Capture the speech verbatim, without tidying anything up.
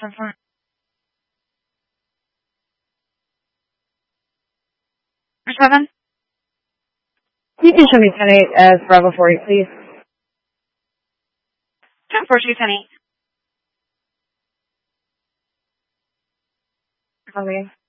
ten four. seven. You can show me ten eight as Bravo four eight, please. ten four two ten eight. Okay.